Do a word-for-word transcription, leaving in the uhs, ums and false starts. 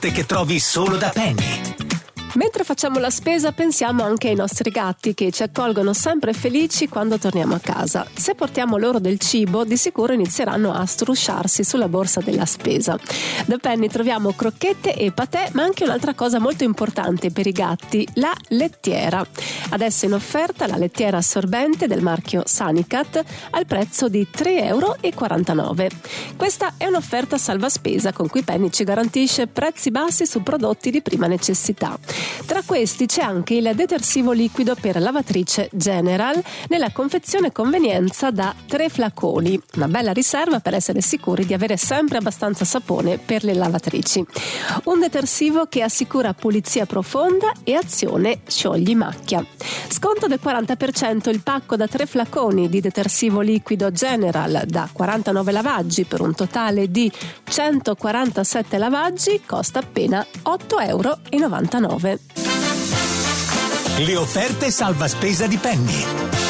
che trovi solo da Penny. Mentre facciamo la spesa pensiamo anche ai nostri gatti che ci accolgono sempre felici quando torniamo a casa. Se portiamo loro del cibo, di sicuro inizieranno a strusciarsi sulla borsa della spesa. Da Penny troviamo crocchette e patè, ma anche un'altra cosa molto importante per i gatti, la lettiera. Adesso in offerta la lettiera assorbente del marchio Sanicat al prezzo di tre virgola quarantanove euro. Questa è un'offerta salva spesa con cui Penny ci garantisce prezzi bassi su prodotti di prima necessità. Tra questi c'è anche il detersivo liquido per lavatrice General nella confezione convenienza da tre flaconi, una bella riserva per essere sicuri di avere sempre abbastanza sapone per le lavatrici. Un detersivo che assicura pulizia profonda e azione sciogli macchia. Sconto del quaranta per cento il pacco da tre flaconi di detersivo liquido General da quarantanove lavaggi per un totale di centoquarantasette lavaggi costa appena otto virgola novantanove euro. Le offerte salva spesa di Penny.